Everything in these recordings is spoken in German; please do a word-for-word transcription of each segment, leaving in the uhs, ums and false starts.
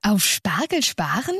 Auf Spargel sparen?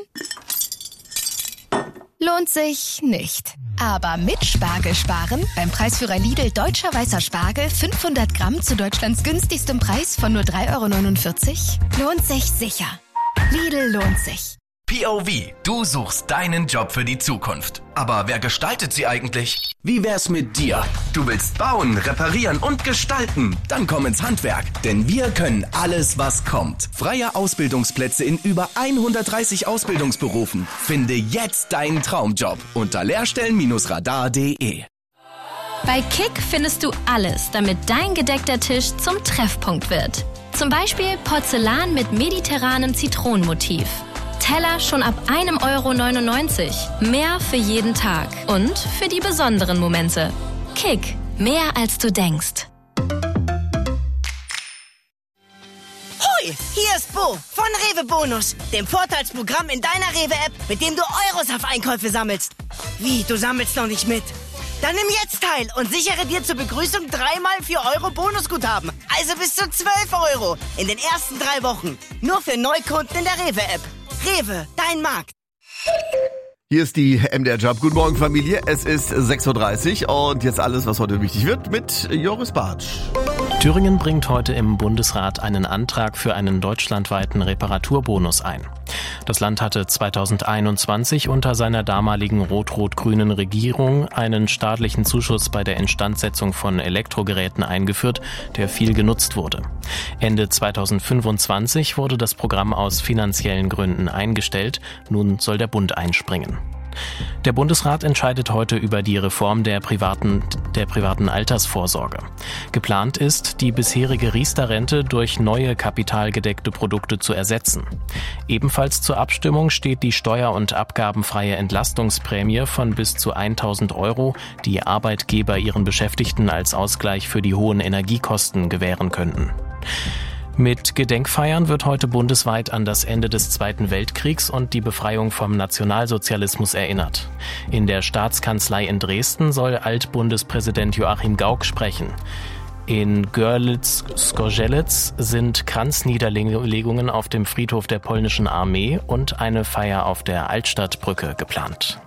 Lohnt sich nicht. Aber mit Spargel sparen, beim Preisführer Lidl Deutscher Weißer Spargel, fünfhundert Gramm zu Deutschlands günstigstem Preis von nur drei Euro neunundvierzig, lohnt sich sicher. Lidl lohnt sich. P O V, du suchst deinen Job für die Zukunft. Aber wer gestaltet sie eigentlich? Wie wär's mit dir? Du willst bauen, reparieren und gestalten? Dann komm ins Handwerk, denn wir können alles, was kommt. Freie Ausbildungsplätze in über hundertdreißig Ausbildungsberufen. Finde jetzt deinen Traumjob unter lehrstellen radar punkt de. Bei Kick findest du alles, damit dein gedeckter Tisch zum Treffpunkt wird. Zum Beispiel Porzellan mit mediterranem Zitronenmotiv. Teller schon ab einem Euro neunundneunzig. Mehr für jeden Tag und für die besonderen Momente. Kick, mehr als du denkst. Hoi, hier ist Bo von Rewe Bonus, dem Vorteilsprogramm in deiner Rewe-App, mit dem du Euros auf Einkäufe sammelst. Wie, du sammelst noch nicht mit? Dann nimm jetzt teil und sichere dir zur Begrüßung dreimal vier Euro Bonusguthaben. Also bis zu zwölf Euro in den ersten drei Wochen. Nur für Neukunden in der Rewe-App. Rewe, dein Markt. Hier ist die M D R-Job. Guten Morgen, Familie. Es ist sechs Uhr dreißig und jetzt alles, was heute wichtig wird, mit Joris Bartsch. Thüringen bringt heute im Bundesrat einen Antrag für einen deutschlandweiten Reparaturbonus ein. Das Land hatte zweitausendeinundzwanzig unter seiner damaligen rot-rot-grünen Regierung einen staatlichen Zuschuss bei der Instandsetzung von Elektrogeräten eingeführt, der viel genutzt wurde. Ende zweitausendfünfundzwanzig wurde das Programm aus finanziellen Gründen eingestellt. Nun soll der Bund einspringen. Der Bundesrat entscheidet heute über die Reform der privaten, der privaten Altersvorsorge. Geplant ist, die bisherige Riester-Rente durch neue kapitalgedeckte Produkte zu ersetzen. Ebenfalls zur Abstimmung steht die steuer- und abgabenfreie Entlastungsprämie von bis zu tausend Euro, die Arbeitgeber ihren Beschäftigten als Ausgleich für die hohen Energiekosten gewähren könnten. Mit Gedenkfeiern wird heute bundesweit an das Ende des Zweiten Weltkriegs und die Befreiung vom Nationalsozialismus erinnert. In der Staatskanzlei in Dresden soll Altbundespräsident Joachim Gauck sprechen. In Görlitz-Skorzelec sind Kranzniederlegungen auf dem Friedhof der polnischen Armee und eine Feier auf der Altstadtbrücke geplant.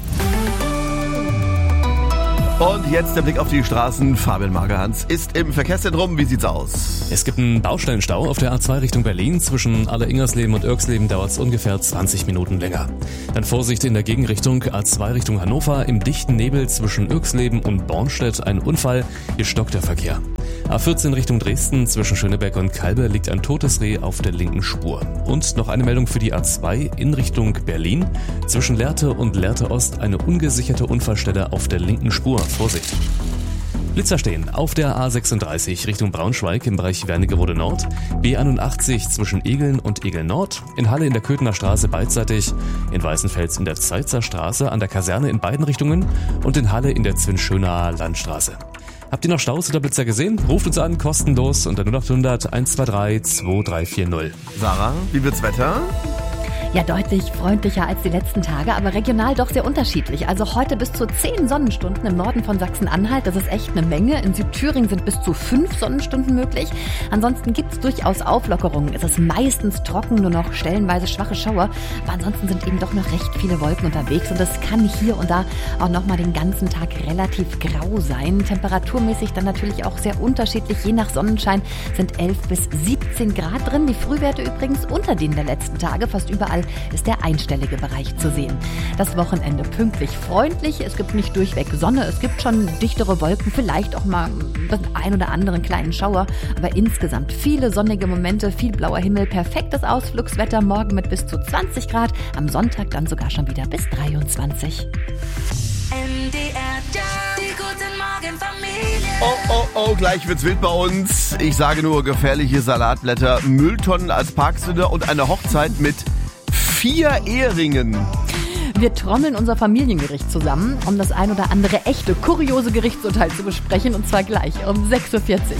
Und jetzt der Blick auf die Straßen. Fabian Magerhans ist im Verkehrszentrum. Wie sieht's aus? Es gibt einen Baustellenstau auf der A zwei Richtung Berlin. Zwischen Aller-Ingersleben und Irksleben dauert es ungefähr zwanzig Minuten länger. Dann Vorsicht in der Gegenrichtung. A zwei Richtung Hannover. Im dichten Nebel zwischen Irksleben und Bornstedt ein Unfall. Hier stockt der Verkehr. A vierzehn Richtung Dresden. Zwischen Schöneberg und Kalbe liegt ein totes Reh auf der linken Spur. Und noch eine Meldung für die A zwei in Richtung Berlin. Zwischen Lehrte und Lehrte Ost eine ungesicherte Unfallstelle auf der linken Spur. Vorsicht! Blitzer stehen auf der A sechsunddreißig Richtung Braunschweig im Bereich Wernigerode Nord, B einundachtzig zwischen Egeln und Egeln Nord, in Halle in der Köthener Straße beidseitig, in Weißenfels in der Zeitzer Straße an der Kaserne in beiden Richtungen und in Halle in der Zwinschöner Landstraße. Habt ihr noch Staus oder Blitzer gesehen? Ruft uns an, kostenlos unter null acht hundert eins zwei drei zwei drei vier null. Sarah, wie wird's Wetter? Ja, deutlich freundlicher als die letzten Tage, aber regional doch sehr unterschiedlich. Also heute bis zu zehn Sonnenstunden im Norden von Sachsen-Anhalt. Das ist echt eine Menge. In Südthüringen sind bis zu fünf Sonnenstunden möglich. Ansonsten gibt's durchaus Auflockerungen. Es ist meistens trocken, nur noch stellenweise schwache Schauer. Aber ansonsten sind eben doch noch recht viele Wolken unterwegs. Und das kann hier und da auch nochmal den ganzen Tag relativ grau sein. Temperaturmäßig dann natürlich auch sehr unterschiedlich. Je nach Sonnenschein sind elf bis siebzehn Grad drin. Die Frühwerte übrigens unter denen der letzten Tage. Fast überall ist der einstellige Bereich zu sehen. Das Wochenende pünktlich freundlich. Es gibt nicht durchweg Sonne. Es gibt schon dichtere Wolken, vielleicht auch mal den ein oder anderen kleinen Schauer. Aber insgesamt viele sonnige Momente, viel blauer Himmel, perfektes Ausflugswetter. Morgen mit bis zu zwanzig Grad. Am Sonntag dann sogar schon wieder bis dreiundzwanzig. M D R, die guten Morgen Familie. Oh, oh, oh, gleich wird's wild bei uns. Ich sage nur gefährliche Salatblätter, Mülltonnen als Parksünder und eine Hochzeit mit vier Eheringen. Wir trommeln unser Familiengericht zusammen, um das ein oder andere echte, kuriose Gerichtsurteil zu besprechen. Und zwar gleich um sechs Uhr vierzig.